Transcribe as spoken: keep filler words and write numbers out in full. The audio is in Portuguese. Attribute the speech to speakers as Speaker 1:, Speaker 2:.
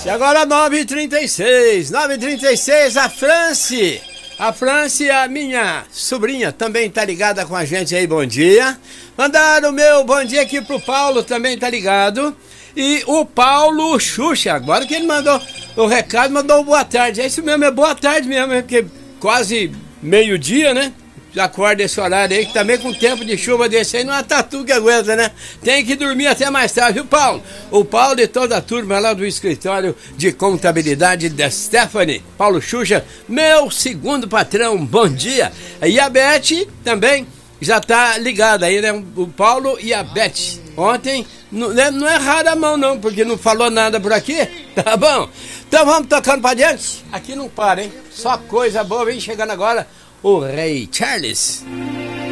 Speaker 1: E agora nove e trinta e seis, nove e trinta e seis, a Franci, a Franci, a minha sobrinha, também tá ligada com a gente aí, bom dia. Mandaram o meu bom dia aqui pro Paulo, também tá ligado. E o Paulo Xuxa, agora que ele mandou o recado, mandou boa tarde. É isso mesmo, é boa tarde mesmo, porque quase meio-dia, né? Já acorda esse horário aí, que também com tempo de chuva desse aí não é tatu que aguenta, né? Tem que dormir até mais tarde, viu, Paulo? O Paulo e toda a turma lá do escritório de contabilidade da Stephanie. Paulo Xuxa, meu segundo patrão, bom dia. E a Beth também já tá ligada aí, né? O Paulo e a Beth. Ontem, não, não é rara a mão não, porque não falou nada por aqui, tá bom? Então vamos tocando pra diante? Aqui não para, hein? Só coisa boa, vem chegando agora o Rei Charles.